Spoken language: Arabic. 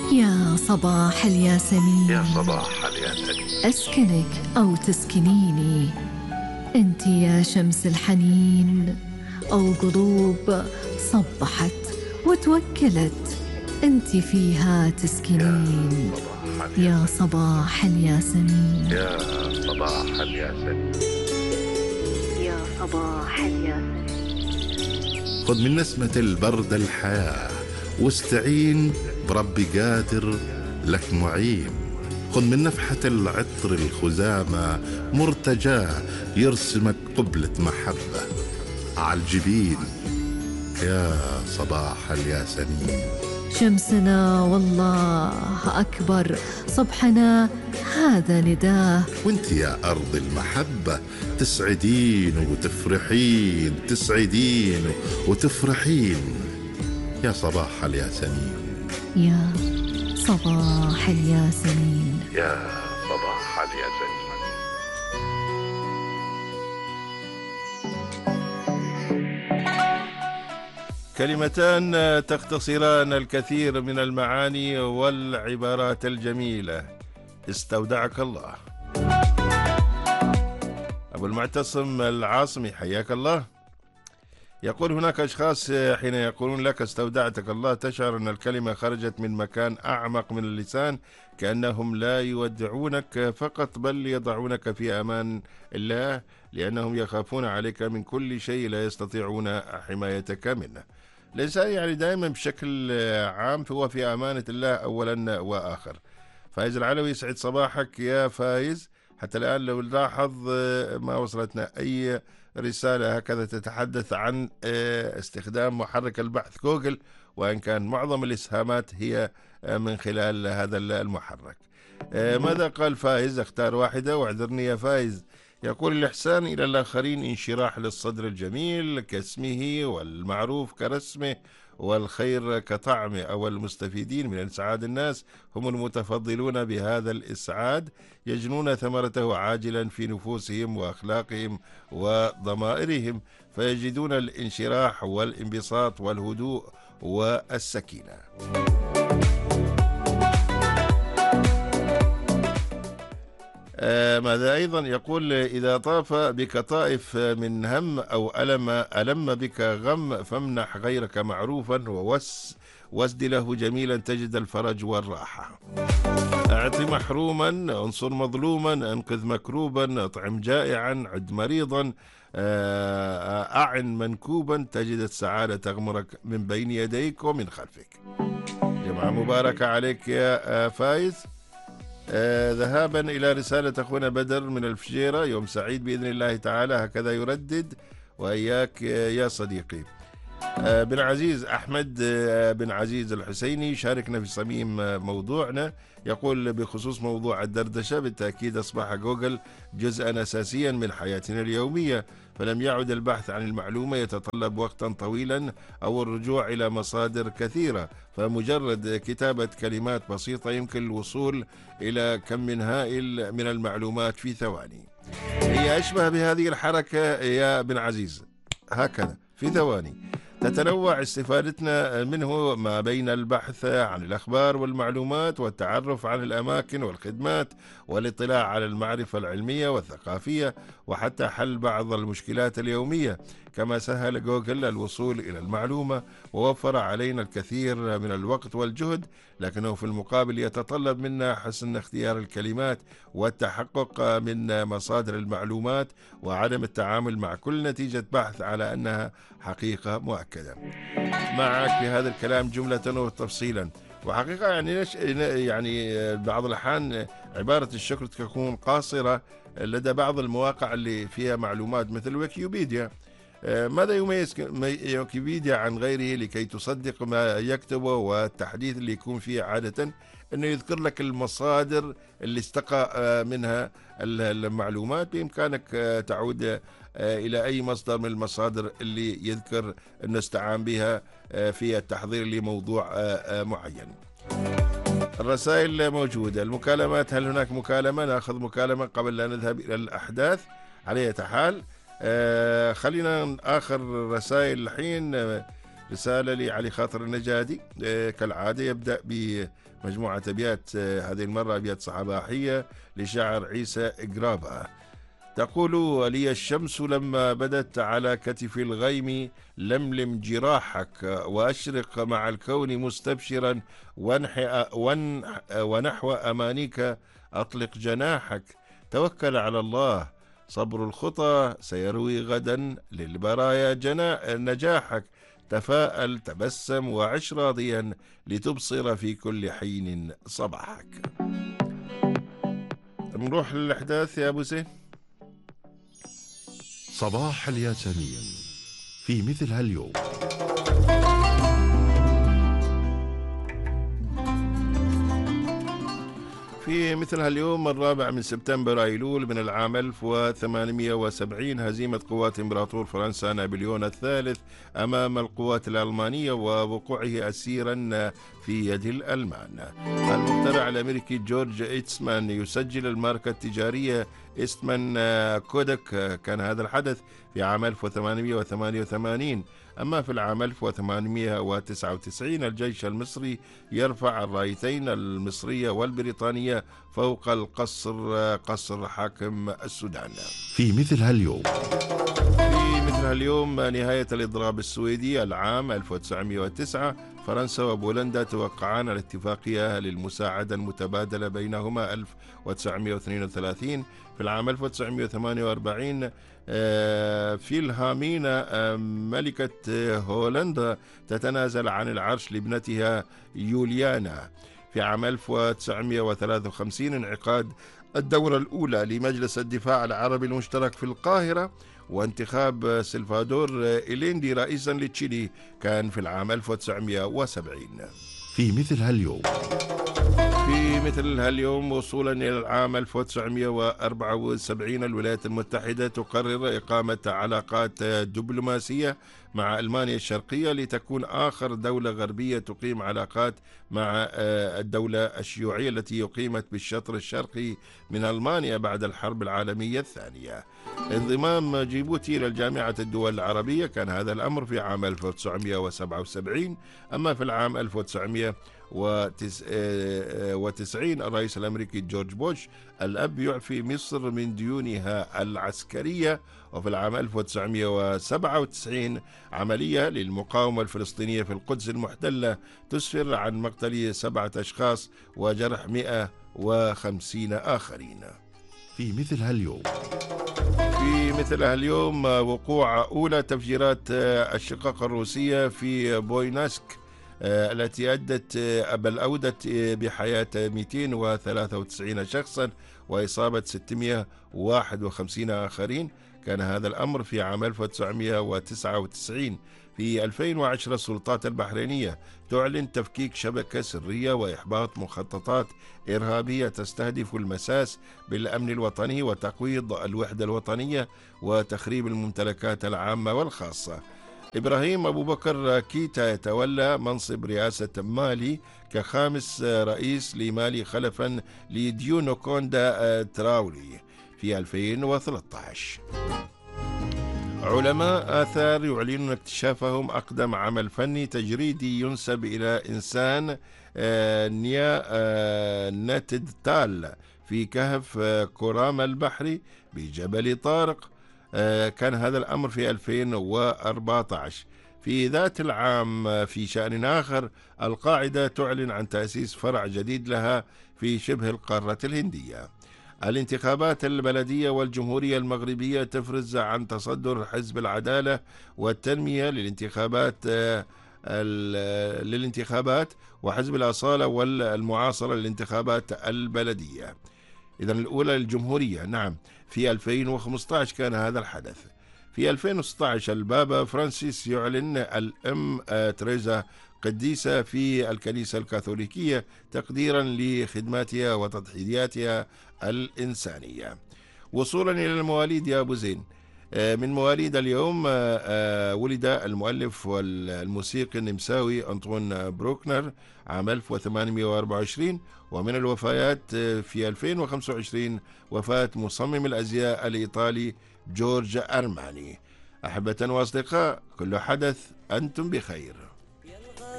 يا صباح الياسمين، يا صباح الياسمين، أسكنك أو تسكنيني، أنت يا شمس الحنين، أو قلوب صبحت وتوكلت أنت فيها تسكنين. يا صباح الياسمين، يا صباح الياسمين، يا صباح الياسمين. خذ من نسمة البرد الحياة، واستعين بربي قادر لك معين. خذ من نفحة العطر الخزامة، مرتجاه يرسمك قبلة محبة عالجبين. يا صباح الياسمين، شمسنا والله أكبر، صبحنا هذا نداه. وانت يا أرض المحبة تسعدين وتفرحين، تسعدين وتفرحين. يا صباح الياسمين، يا صباح الياسمين، يا صباح الياسمين. كلمتان تختصران الكثير من المعاني والعبارات الجميلة. استودعك الله. أبو المعتصم العاصمي حياك الله يقول: هناك أشخاص حين يقولون لك استودعتك الله تشعر أن الكلمة خرجت من مكان أعمق من اللسان، كأنهم لا يودعونك فقط بل يضعونك في أمان الله، لأنهم يخافون عليك من كل شيء لا يستطيعون حمايتك منه. الإنسان يعني دائما بشكل عام هو في أمانة الله أولا وآخر. فايز العلوي يسعد صباحك يا فايز. حتى الآن لو نلاحظ ما وصلتنا أي رسالة هكذا تتحدث عن استخدام محرك البحث جوجل، وإن كان معظم الإسهامات هي من خلال هذا المحرك. ماذا قال فايز؟ اختار واحدة واعذرني يا فايز. يقول: الإحسان إلى الآخرين انشراح للصدر الجميل كاسمه، والمعروف كرسمه، والخير كطعمه، أو المستفيدين من إسعاد الناس هم المتفضلون بهذا الإسعاد، يجنون ثمرته عاجلا في نفوسهم وأخلاقهم وضمائرهم، فيجدون الانشراح والانبساط والهدوء والسكينة. ماذا أيضا؟ يقول: إذا طاف بك طائف من هم أو ألم بك غم، فامنح غيرك معروفا واسد له جميلا تجد الفرج والراحة. أعط محروما، انصر مظلوما، انقذ مكروبا، اطعم جائعا، عد مريضا، أعن منكوبا تجد السعادة تغمرك من بين يديك ومن خلفك. جمعة مباركة عليك يا فايز. ذهابا إلى رسالة أخونا بدر من الفجيرة: يوم سعيد بإذن الله تعالى، هكذا يردد وإياك يا صديقي. بن عزيز أحمد بن عزيز الحسيني شاركنا في صميم موضوعنا. يقول: بخصوص موضوع الدردشة، بالتأكيد أصبح جوجل جزءا أساسيا من حياتنا اليومية، فلم يعد البحث عن المعلومة يتطلب وقتا طويلا أو الرجوع إلى مصادر كثيرة، فمجرد كتابة كلمات بسيطة يمكن الوصول إلى كم من هائل من المعلومات في ثواني. هي أشبه بهذه الحركة يا بن عزيز، هكذا في ثواني تتنوع استفادتنا منه ما بين البحث عن الأخبار والمعلومات، والتعرف عن الأماكن والخدمات، والاطلاع على المعرفة العلمية والثقافية، وحتى حل بعض المشكلات اليومية. كما سهل جوجل الوصول إلى المعلومة ووفر علينا الكثير من الوقت والجهد، لكنه في المقابل يتطلب منا حسن اختيار الكلمات والتحقق من مصادر المعلومات، وعدم التعامل مع كل نتيجة بحث على أنها حقيقة مؤكدة. معك في هذا الكلام جملة وتفصيلا. وحقيقة يعني بعض الأحيان عبارة الشكر تكون قاصرة لدى بعض المواقع اللي فيها معلومات مثل ويكيبيديا. ماذا يميز ويكيبيديا عن غيره لكي تصدق ما يكتبه؟ والتحديث اللي يكون فيه عادة أنه يذكر لك المصادر اللي استقى منها المعلومات. بإمكانك تعود إلى أي مصدر من المصادر اللي يذكر أنه استعان بها في التحضير لموضوع معين. الرسائل موجودة. المكالمات، هل هناك مكالمة؟ نأخذ مكالمة قبل لا نذهب إلى الأحداث. على أي حال خلينا آخر رسائل الحين رسالة لعلي خاطر النجادي. كالعادة يبدأ بمجموعة أبيات، هذه المرة أبيات صباحية لشاعر عيسى قرابة. تقول لي الشمس لما بدت على كتف الغيم لملم جراحك وأشرق مع الكون مستبشرا ونحو أمانيك أطلق جناحك. توكل على الله صبر الخطى سيروي غدا للبرايا نجاحك. تفاءل تبسم وعش راضيا لتبصر في كل حين صباحك. نروح للأحداث يا أبو زين. صباح الياسمين في مثل هاليوم. في مثل هاليوم 4 من سبتمبر أيلول من العام 1870 هزيمة قوات إمبراطور فرنسا نابليون الثالث أمام القوات الألمانية ووقوعه أسيرا في يد الألمان. المخترع الأمريكي جورج إيستمان يسجل الماركة التجارية إيستمان كودك. كان هذا الحدث في عام 1888. أما في العام 1899 الجيش المصري يرفع الرايتين المصرية والبريطانية فوق القصر، قصر حاكم السودان. في مثل هاليوم. في مثل هاليوم نهاية الإضراب السويدي العام 1909 فرنسا وبولندا توقعان الاتفاقية للمساعدة المتبادلة بينهما 1932. في العام 1948 فيلهامينا ملكة هولندا تتنازل عن العرش لابنتها يوليانا. في عام 1953 انعقاد الدورة الأولى لمجلس الدفاع العربي المشترك في القاهرة، وانتخاب سلفادور إليندي رئيسا لتشيلي كان في العام 1970. في مثل هاليوم. في مثل هاليوم وصولا إلى العام 1974 الولايات المتحدة تقرر إقامة علاقات دبلوماسية مع ألمانيا الشرقية لتكون آخر دولة غربية تقيم علاقات مع الدولة الشيوعية التي أقيمت بالشطر الشرقي من ألمانيا بعد الحرب العالمية الثانية. انضمام جيبوتي إلى جامعة الدول العربية كان هذا الأمر في عام 1977. أما في العام 1990 الرئيس الأمريكي جورج بوش الأب يعفي مصر من ديونها العسكرية. وفي العام 1997 عملية للمقاومة الفلسطينية في القدس المحتلة تسفر عن مقتل 7 أشخاص وجرح 150 آخرين. في مثل هاليوم. في مثل هاليوم وقوع أولى تفجيرات الشقق الروسية في بوينسك التي أودت بحياة 293 شخصا وإصابة 651 آخرين. كان هذا الأمر في عام 1999. في 2010 السلطات البحرينية تعلن تفكيك شبكة سرية وإحباط مخططات إرهابية تستهدف المساس بالأمن الوطني وتقويض الوحدة الوطنية وتخريب الممتلكات العامة والخاصة. إبراهيم أبو بكر كيتا يتولى منصب رئاسة مالي كخامس رئيس لمالي خلفا لديونو كوندا تراوري في 2013. علماء آثار يعلنون اكتشافهم أقدم عمل فني تجريدي ينسب إلى إنسان نياندرتال في كهف كوراما البحري بجبل طارق. كان هذا الأمر في 2014. في ذات العام في شأن آخر القاعدة تعلن عن تأسيس فرع جديد لها في شبه القارة الهندية. الانتخابات البلدية والجمهورية المغربية تفرز عن تصدر حزب العدالة والتنمية للانتخابات وحزب الأصالة والمعاصرة للانتخابات البلدية. إذن الأولى للجمهورية. نعم، في 2015 كان هذا الحدث. في 2016 البابا فرانسيس يعلن الأم تريزا قديسة في الكنيسة الكاثوليكية تقديرا لخدماتها وتضحياتها الإنسانية. وصولا إلى المواليد يا أبو زين، من مواليد اليوم ولد المؤلف والموسيقي النمساوي أنطون بروكنر عام 1824. ومن الوفيات في 2025 وفاة مصمم الأزياء الإيطالي جورج أرماني. أحبة وأصدقاء، كل حدث أنتم بخير.